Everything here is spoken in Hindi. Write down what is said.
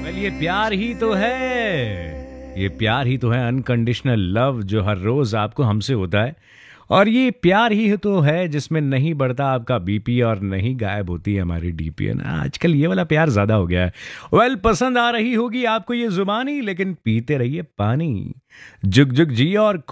ये प्यार ही तो है। ये प्यार ही तो है, अनकंडीशनल लव जो हर रोज आपको हमसे होता है। और ये प्यार ही तो है जिसमें नहीं बढ़ता आपका बीपी और नहीं गायब होती है हमारी डीपी, है ना। आजकल ये वाला प्यार ज्यादा हो गया है। पसंद आ रही होगी आपको ये जुबानी, लेकिन पीते रहिए पानी। जुग जुग जियो और